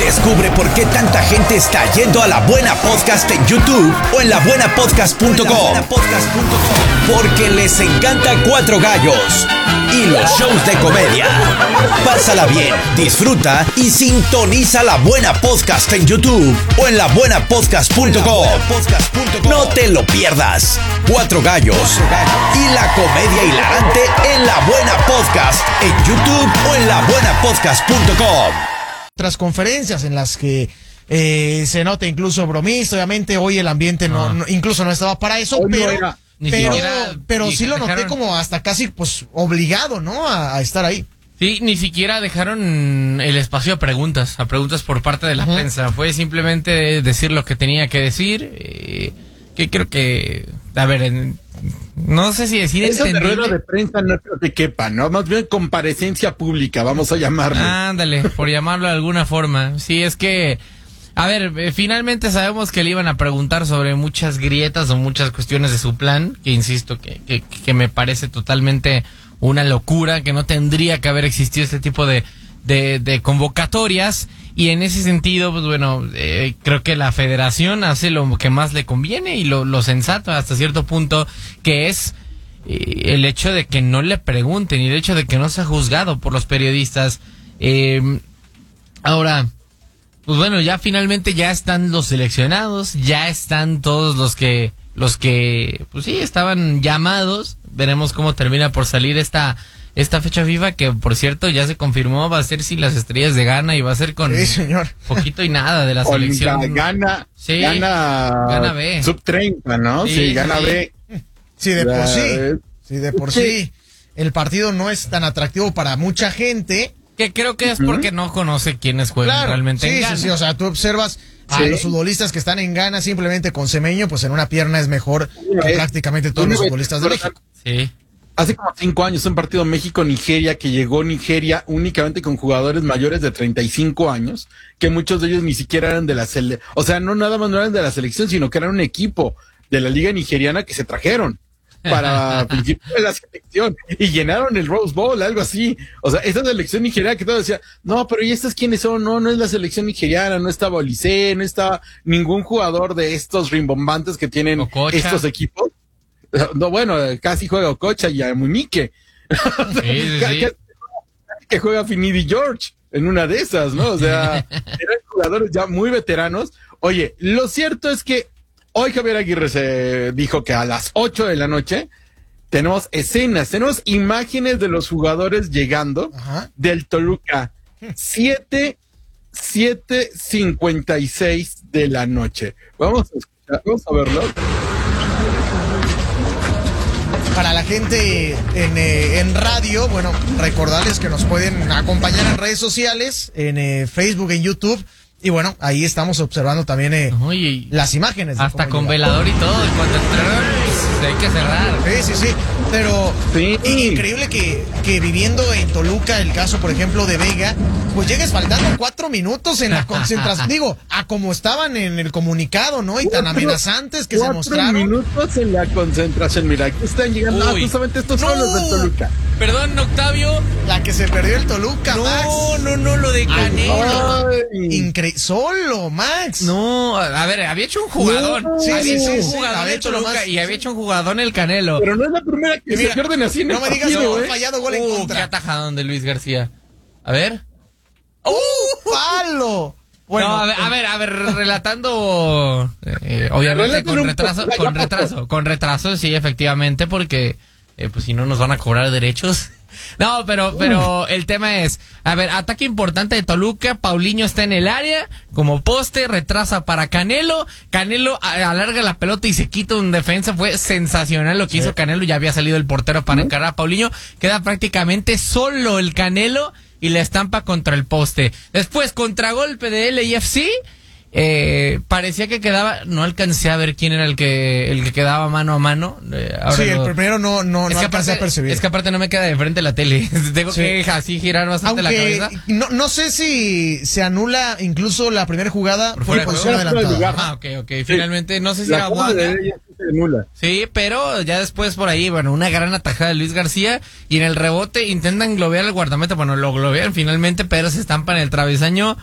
Descubre por qué tanta gente está yendo a La Buena Podcast en YouTube o en labuenapodcast.com. Porque les encanta Cuatro Gallos y los shows de comedia. Pásala bien, disfruta y sintoniza La Buena Podcast en YouTube o en labuenapodcast.com. No te lo pierdas. Cuatro Gallos y la comedia hilarante en La Buena Podcast en YouTube o en labuenapodcast.com. Otras conferencias en las que se nota incluso bromista. Obviamente hoy el ambiente incluso no estaba para eso, pero sí lo noté como hasta casi pues obligado, ¿no? A estar ahí. Sí, ni siquiera dejaron el espacio a preguntas por parte de la prensa. Fue simplemente decir lo que tenía que decir, que creo que, a ver, no sé si decir eso de rueda de prensa no creo que quepa, ¿no? Más bien comparecencia pública, vamos a llamarlo. Ándale, por llamarlo de alguna forma. Sí, es que, a ver, finalmente sabemos que le iban a preguntar sobre muchas grietas o muchas cuestiones de su plan, que insisto, que me parece totalmente una locura, que no tendría que haber existido este tipo de convocatorias. Y en ese sentido, pues bueno, creo que la federación hace lo que más le conviene y lo sensato hasta cierto punto, que es el hecho de que no le pregunten y el hecho de que no sea juzgado por los periodistas. Ahora, pues bueno, ya finalmente ya están los seleccionados, ya están todos los que pues sí, estaban llamados. Veremos cómo termina por salir esta fecha FIFA, que por cierto ya se confirmó, va a ser sin las estrellas de Ghana y va a ser con poquito y nada de la selección. Gana B. Sub 30, ¿no? Sí, Gana B. Sí, de por sí. El partido no es tan atractivo para mucha gente. Que creo que es porque no conoce quiénes juegan realmente en Ghana. Sí, o sea, tú observas a los futbolistas que están en Ghana simplemente con Semenyo, pues en una pierna es mejor que prácticamente todos los futbolistas de México. Sí. Hace como 5 años un partido México-Nigeria, que llegó Nigeria únicamente con jugadores mayores de 35 años, que muchos de ellos ni siquiera eran de la selección, o sea, no nada más no eran de la selección, sino que eran un equipo de la liga nigeriana que se trajeron para principio de la selección y llenaron el Rose Bowl, algo así. O sea, esa selección nigeriana que todo decía, no, pero ¿y estas quiénes son? No es la selección nigeriana, no estaba Olise, no estaba ningún jugador de estos rimbombantes que tienen Okocha. Estos equipos. No, bueno, casi juega Okocha y a Munique. Sí. Que juega Finidi George en una de esas, ¿no? O sea, eran jugadores ya muy veteranos. Oye, lo cierto es que hoy Javier Aguirre se dijo que a las 8 de la noche tenemos tenemos imágenes de los jugadores llegando del Toluca. 7:56 de la noche. Vamos a verlo. Para la gente en radio, bueno, recordarles que nos pueden acompañar en redes sociales, en Facebook, en YouTube. Y bueno, ahí estamos observando también las imágenes. Hasta con velador y todo. Y cuando entraron, pues, hay que cerrar. Sí. Pero increíble que viviendo en Toluca, el caso, por ejemplo, de Vega, pues llegues faltando 4 minutos en la concentración. Digo, a como estaban en el comunicado, ¿no? Y tan amenazantes que se mostraron. 4 minutos en la concentración. Mira, aquí están llegando justamente estos son los del Toluca. Perdón, Octavio. La que se perdió el Toluca, Max. No, lo de Canelo. Solo, Max. No, a ver, había hecho un jugador. Sí, un jugador en Toluca y había hecho un jugador en el Canelo. Pero no es la primera que se pierden así en el me digas partido, que ha fallado gol en contra. Qué atajadón de Luis García. A ver. ¡Palo! Bueno, no, a ver, relatando, obviamente con retraso, sí, efectivamente, porque pues si no nos van a cobrar derechos. No, pero el tema es, a ver, ataque importante de Toluca, Paulinho está en el área, como poste, retrasa para Canelo alarga la pelota y se quita un defensa, fue sensacional lo que hizo Canelo, ya había salido el portero para encarar a Paulinho, queda prácticamente solo el Canelo y la estampa contra el poste. Después, contragolpe de LAFC, parecía que quedaba, no alcancé a ver quién era el que quedaba mano a mano. El primero no alcancé a percibir. Es que aparte no me queda de frente la tele. Tengo que así girar bastante la cabeza. No sé si se anula incluso la primera jugada por posición adelantada. Ok. Finalmente, no sé si era Wanda. Sí, pero ya después por ahí, bueno, una gran atajada de Luis García y en el rebote intentan globear al guardameta. Bueno, lo globean finalmente, pero se estampa en el travesaño.